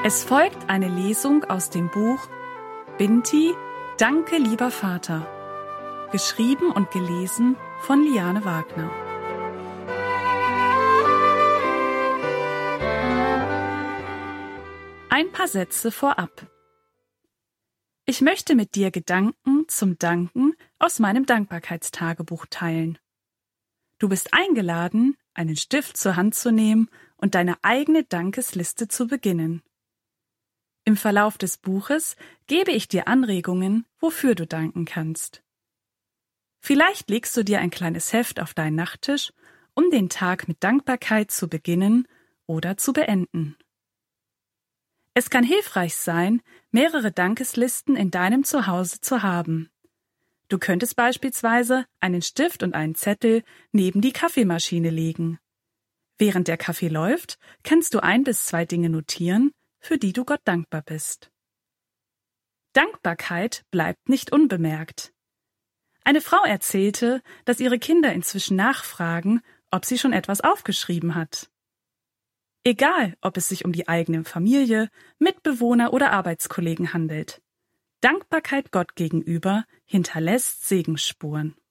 Es folgt eine Lesung aus dem Buch Binti, Danke, lieber Vater. Geschrieben und gelesen von Liane Wagner. Ein paar Sätze vorab. Ich möchte mit dir Gedanken zum Danken aus meinem Dankbarkeitstagebuch teilen. Du bist eingeladen, einen Stift zur Hand zu nehmen und deine eigene Dankesliste zu beginnen. Im Verlauf des Buches gebe ich dir Anregungen, wofür du danken kannst. Vielleicht legst du dir ein kleines Heft auf deinen Nachttisch, um den Tag mit Dankbarkeit zu beginnen oder zu beenden. Es kann hilfreich sein, mehrere Dankeslisten in deinem Zuhause zu haben. Du könntest beispielsweise einen Stift und einen Zettel neben die Kaffeemaschine legen. Während der Kaffee läuft, kannst du 1 bis 2 Dinge notieren, für die du Gott dankbar bist. Dankbarkeit bleibt nicht unbemerkt. Eine Frau erzählte, dass ihre Kinder inzwischen nachfragen, ob sie schon etwas aufgeschrieben hat. Egal, ob es sich um die eigene Familie, Mitbewohner oder Arbeitskollegen handelt. Dankbarkeit Gott gegenüber hinterlässt Segensspuren.